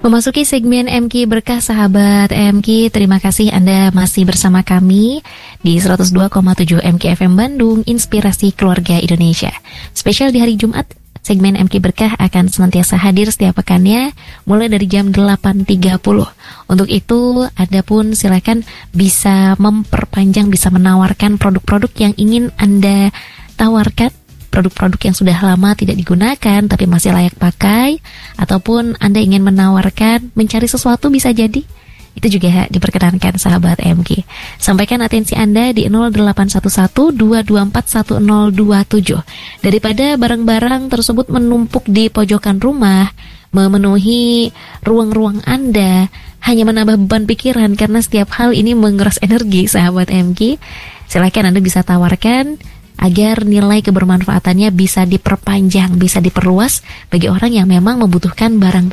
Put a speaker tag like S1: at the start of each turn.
S1: Memasuki segmen MQ Berkah, sahabat MQ, terima kasih Anda masih bersama kami di 102,7 MQ FM Bandung, Inspirasi Keluarga Indonesia. Spesial di hari Jumat, segmen MQ Berkah akan senantiasa hadir setiap pekannya mulai dari jam 8.30. Untuk itu, Anda pun silakan bisa memperpanjang, bisa menawarkan produk-produk yang ingin Anda tawarkan, produk-produk yang sudah lama tidak digunakan tapi masih layak pakai, ataupun Anda ingin menawarkan, mencari sesuatu bisa jadi. Itu juga diperkenankan, sahabat MQ. Sampaikan atensi Anda di 0811-224-1027. Daripada barang-barang tersebut menumpuk di pojokan rumah, memenuhi ruang-ruang Anda, hanya menambah beban pikiran karena setiap hal ini menguras energi, sahabat MQ. Silakan Anda bisa tawarkan agar nilai kebermanfaatannya bisa diperpanjang, bisa diperluas bagi orang yang memang membutuhkan barang